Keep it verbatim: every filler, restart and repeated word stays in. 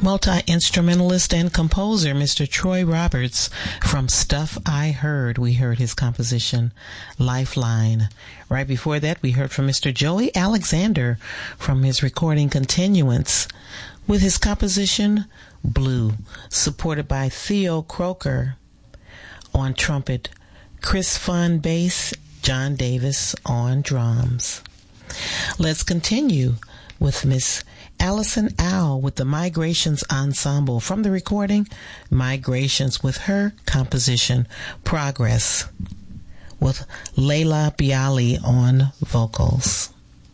multi-instrumentalist and composer, Mister Troy Roberts, from Stuff I Heard. We heard his composition, Lifeline. Right before that, we heard from Mister Joey Alexander from his recording, Continuance, with his composition, Blue, supported by Theo Croker on trumpet, Chris Funn bass, John Davis on drums. Let's continue with Miss Allison Owl with the Migrations Ensemble from the recording Migrations, with her composition Progress, with Layla Bialy on vocals.